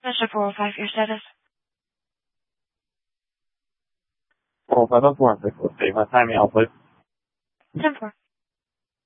Mr. 405, your status? 405 up 1, 6, let's see, my timing output. 10-4.